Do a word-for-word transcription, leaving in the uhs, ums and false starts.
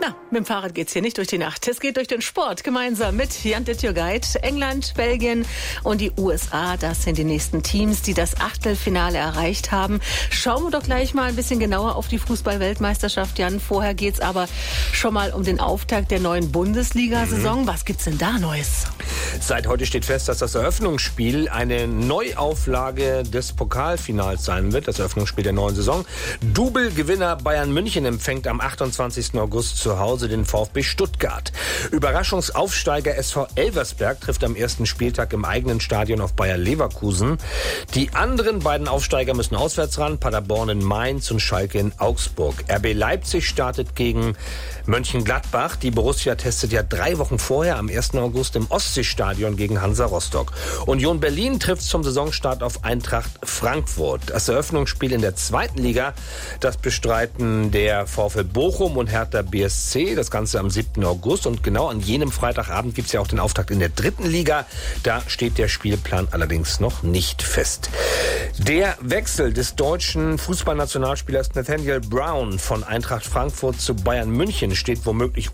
Na, mit dem Fahrrad geht's hier nicht durch die Nacht. Es geht durch den Sport gemeinsam mit Jan Guide. England, Belgien und die U S A, das sind die nächsten Teams, die das Achtelfinale erreicht haben. Schauen wir doch gleich mal ein bisschen genauer auf die Fußball-Weltmeisterschaft, Jan. Vorher geht's aber schon mal um den Auftakt der neuen Bundesliga-Saison. Mhm. Was gibt's denn da Neues? Seit heute steht fest, dass das Eröffnungsspiel eine Neuauflage des Pokalfinals sein wird. Das Eröffnungsspiel der neuen Saison. Double-Gewinner Bayern München empfängt am achtundzwanzigsten August zu Hause den VfB Stuttgart. Überraschungsaufsteiger S V Elversberg trifft am ersten Spieltag im eigenen Stadion auf Bayer Leverkusen. Die anderen beiden Aufsteiger müssen auswärts ran. Paderborn in Mainz und Schalke in Augsburg. R B Leipzig startet gegen Mönchengladbach. Die Borussia testet ja drei Wochen vorher am ersten August im Ostseestadion gegen Hansa Rostock. Union Berlin trifft zum Saisonstart auf Eintracht Frankfurt. Das Eröffnungsspiel in der zweiten Liga, das bestreiten der VfL Bochum und Hertha B S C. Das Ganze am siebten August. Und genau an jenem Freitagabend gibt es ja auch den Auftakt in der dritten Liga. Da steht der Spielplan allerdings noch nicht fest. Der Wechsel des deutschen Fußballnationalspielers Nathaniel Brown von Eintracht Frankfurt zu Bayern München steht womöglich